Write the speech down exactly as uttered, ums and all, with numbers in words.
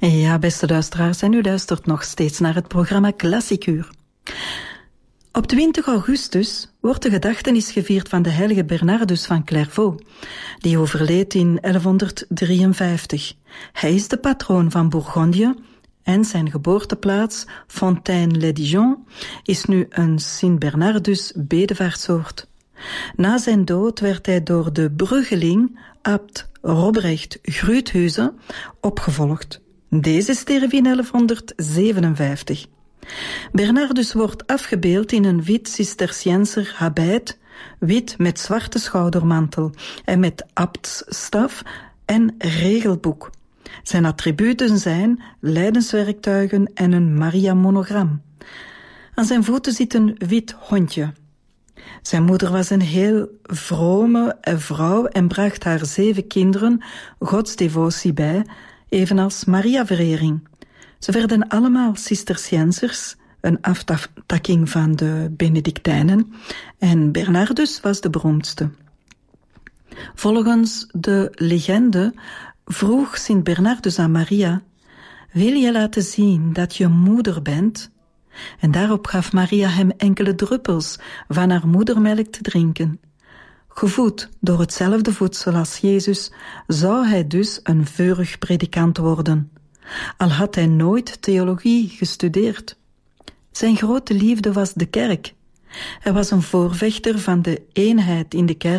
Ja, beste luisteraars, en u luistert nog steeds naar het programma Klassikuur. Op twintig augustus wordt de gedachtenis gevierd van de heilige Bernardus van Clairvaux, die overleed in elfhonderddrieënvijftig. Hij is de patroon van Bourgondië en zijn geboorteplaats, Fontaine-les-Dijon, is nu een Sint-Bernardus bedevaartsoord. Na zijn dood werd hij door de bruggeling abt Robrecht Gruuthuizen opgevolgd. Deze stierf in elfhonderdzevenenvijftig. Bernardus wordt afgebeeld in een wit Cisterciënser habit, wit met zwarte schoudermantel en met abtsstaf en regelboek. Zijn attributen zijn lijdenswerktuigen en een Maria-monogram. Aan zijn voeten zit een wit hondje. Zijn moeder was een heel vrome vrouw en bracht haar zeven kinderen godsdevotie bij, evenals Maria-verering. Ze werden allemaal Cisterciënsers, een aftakking van de Benedictijnen, en Bernardus was de beroemdste. Volgens de legende vroeg Sint Bernardus aan Maria: wil je laten zien dat je moeder bent? En daarop gaf Maria hem enkele druppels van haar moedermelk te drinken. Gevoed door hetzelfde voedsel als Jezus, zou hij dus een vurig predikant worden, al had hij nooit theologie gestudeerd. Zijn grote liefde was de kerk. Hij was een voorvechter van de eenheid in de kerk